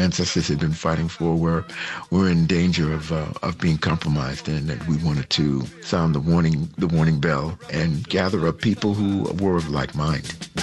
ancestors had been fighting for were in danger of being compromised, and that we wanted to sound the warning bell and gather up people who were of like mind.